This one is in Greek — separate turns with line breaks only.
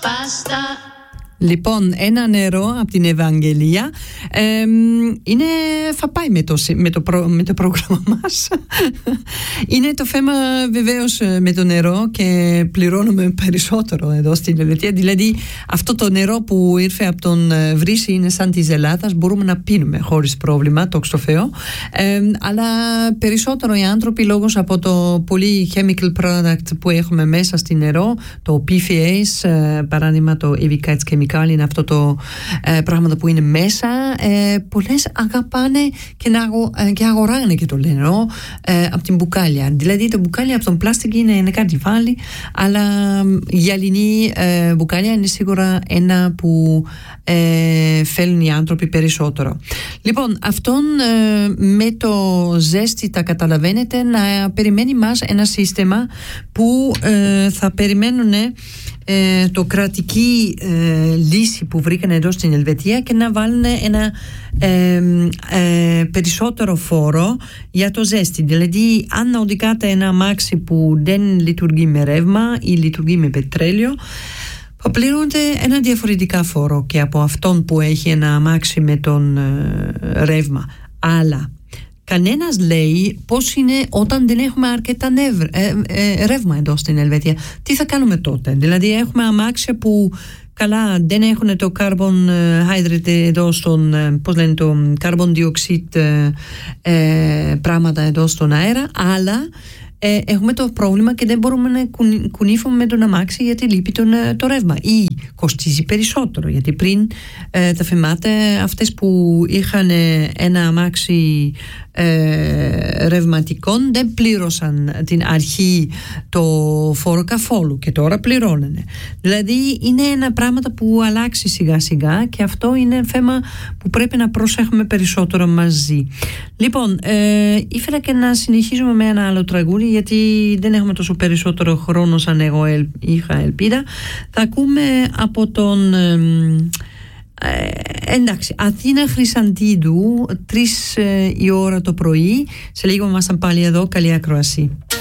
Λοιπόν, ένα νερό από την Ευαγγελία θα πάει με το πρόγραμμα μας. Είναι το θέμα βεβαίως με το νερό και πληρώνουμε περισσότερο εδώ στην Ελβετία. Δηλαδή αυτό το νερό που ήρθε από τον βρύση είναι σαν της Ελλάδας, μπορούμε να πίνουμε χωρίς πρόβλημα, το στο Θεό. Αλλά περισσότερο οι άνθρωποι λόγω από το πολύ chemical product που έχουμε μέσα στη νερό, το PFAS, παράδειγμα το ευικάτς είναι αυτό το πράγματα που είναι μέσα, πολλές αγαπάνε και αγοράνε και το νερό από την μπουκάλια. Δηλαδή το μπουκάλια από τον πλάστικ είναι κάτι βάλει, αλλά η γυαλινή μπουκάλια είναι σίγουρα ένα που θέλουν οι άνθρωποι περισσότερο. Λοιπόν, αυτόν με το ζέστη τα καταλαβαίνετε να περιμένει μας ένα σύστημα που θα περιμένουν το κρατική λύση που βρήκαν εδώ στην Ελβετία και να βάλουν ένα περισσότερο φόρο για το ζέστη. Δηλαδή αν οδηγάτε ένα αμάξι που δεν λειτουργεί με ρεύμα ή λειτουργεί με πετρέλαιο, θα πληρώνετε ένα διαφορετικά φόρο και από αυτόν που έχει ένα αμάξι με τον ρεύμα. Αλλά κανένας λέει πώς είναι όταν δεν έχουμε αρκετά ρεύμα εδώ στην Ελβετία. Τι θα κάνουμε τότε? Δηλαδή έχουμε αμάξια που καλά δεν έχουν το carbon hydrate εδώ στον, πώς λένε, το carbon dioxide πράγματα εδώ στον αέρα, αλλά έχουμε το πρόβλημα και δεν μπορούμε να κουνήφουμε με τον αμάξι γιατί λείπει το ρεύμα ή κοστίζει περισσότερο, γιατί πριν τα θυμάται αυτές που είχαν ένα αμάξι ρευματικών δεν πλήρωσαν την αρχή το φόρο καθόλου και τώρα πληρώνουν. Δηλαδή είναι ένα πράγμα που αλλάξει σιγά σιγά και αυτό είναι θέμα που πρέπει να προσέχουμε περισσότερο μαζί. Λοιπόν, ήθελα και να συνεχίζουμε με ένα άλλο τραγούδι γιατί δεν έχουμε τόσο περισσότερο χρόνο σαν εγώ είχα ελπίδα. Θα ακούμε από τον εντάξει, Αθήνα Χρυσαντίδου, 3 η ώρα το πρωί. Σε λίγο ήμασταν πάλι εδώ. Καλή ακρόαση.